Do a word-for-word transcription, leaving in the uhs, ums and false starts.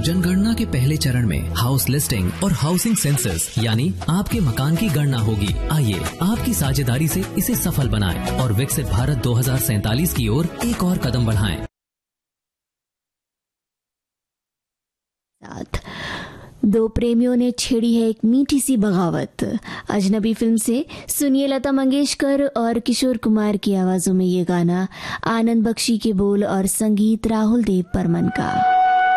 जनगणना के पहले चरण में हाउस लिस्टिंग और हाउसिंग सेंसस यानी आपके मकान की गणना होगी। आइए आपकी साझेदारी से इसे सफल बनाएं और विकसित भारत दो हजार सैंतालीस की ओर एक और कदम बढ़ाएं। साथ दो प्रेमियों ने छेड़ी है एक मीठी सी बगावत। अजनबी फिल्म से सुनिए लता मंगेशकर और किशोर कुमार की आवाजों में ये गाना, आनंद बख्शी के बोल और संगीत राहुल देव बर्मन का।